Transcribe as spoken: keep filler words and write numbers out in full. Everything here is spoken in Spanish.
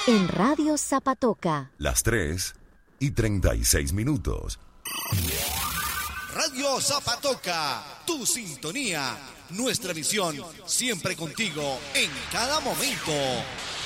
En Radio Zapatoca. Las tres y treinta y seis minutos. Radio Zapatoca, tu sintonía, nuestra misión, siempre contigo, en cada momento.